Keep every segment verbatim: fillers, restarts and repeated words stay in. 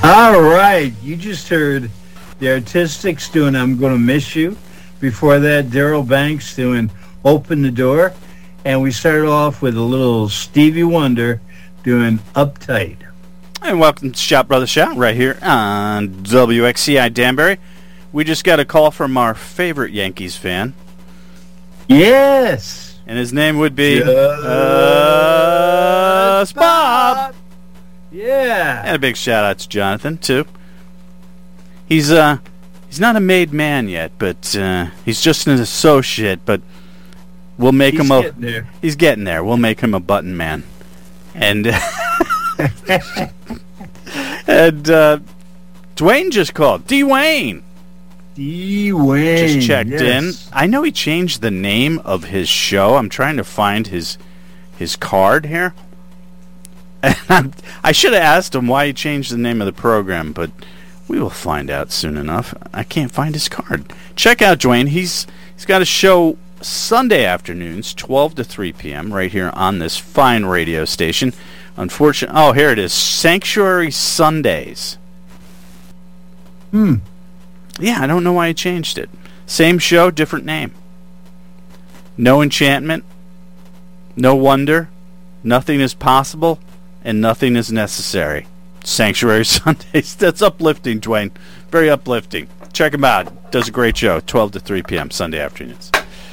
All right, you just heard the Artistics doing I'm Gonna Miss You. Before that, Daryl Banks doing Open the Door. And we started off with a little Stevie Wonder doing Uptight. And welcome to Shout Brother Shout right here on W X C I Danbury. We just got a call from our favorite Yankees fan. Yes! And his name would be Just uh, Bob. Yeah. And a big shout out to Jonathan too. He's uh he's not a made man yet, but uh, he's just an associate. But we'll make He's him a. getting there. He's getting there. We'll make him a button man. And and uh, Dwayne just called. Dwayne. Dwayne. Just checked yes. in. I know he changed the name of his show. I'm trying to find his his card here. And I'm, I should have asked him why he changed the name of the program, but we will find out soon enough. I can't find his card. Check out Dwayne. He's he's got a show Sunday afternoons, twelve to three p.m. right here on this fine radio station. Unfortunately, oh, here it is. Sanctuary Sundays. Hmm. Yeah, I don't know why he changed it. Same show, different name. No enchantment, no wonder, nothing is possible, and nothing is necessary. Sanctuary Sundays. That's uplifting, Dwayne. Very uplifting. Check him out. Does a great show, twelve to three p.m. Sunday afternoons.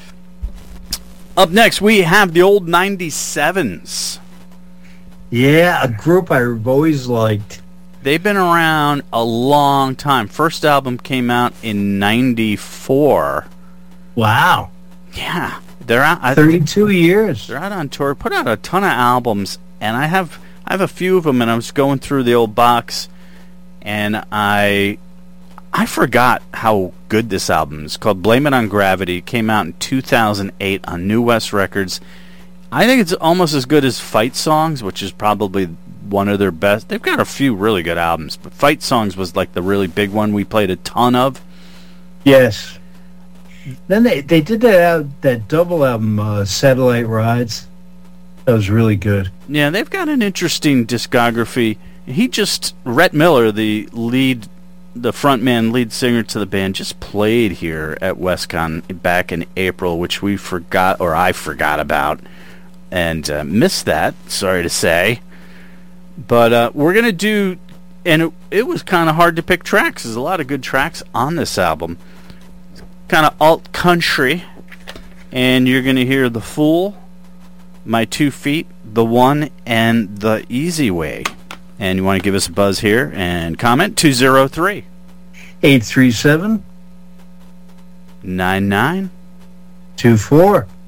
Up next, we have the old ninety-sevens. Yeah, a group I've always liked. They've been around a long time. First album came out in ninety-four. Wow. Yeah. They're out. I, thirty-two years. They're out on tour. Put out a ton of albums, and I have I have a few of them, and I was going through the old box, and I I forgot how good this album is. It's called Blame It on Gravity. It came out in two thousand eight on New West Records. I think it's almost as good as Fight Songs, which is probably one of their best. They've got a few really good albums, but Fight Songs was like the really big one we played a ton of. Yes. Then they, they did that out, that double album, uh, Satellite Rides. That was really good. Yeah, they've got an interesting discography. He just, Rhett Miller, the lead, the frontman, lead singer to the band, just played here at WestCon back in April, which we forgot, or I forgot about, and uh, missed that, sorry to say. But uh, we're going to do, and it, it was kind of hard to pick tracks. There's a lot of good tracks on this album. Kind of alt country, and you're going to hear The Fool, My Two Feet, The One, and The Easy Way. And you want to give us a buzz here and comment, two oh three, eight three seven, nine nine two four